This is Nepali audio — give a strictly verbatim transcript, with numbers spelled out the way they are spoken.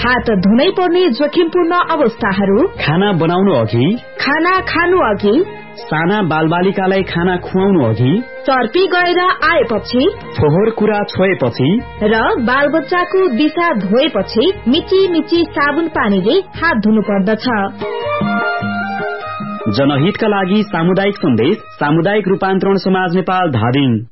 हात धुनै पर्ने जोखिमपूर्ण अवस्थाहरू, खाना बनाउनु अघि, खाना खानु अघि, साना बालबालिकालाई खाना खुवाउनु अघि, चर्पी गएर आएपछि, फोहोर कुरा छोएपछि र बालबच्चाको दिशा धोएपछि मिची मिची साबुन पानीले हात धुनु पर्दछ। जनहितका लागि सामुदायिक सन्देश, सामुदायिक रूपान्तरण समाज नेपाल धादिङ।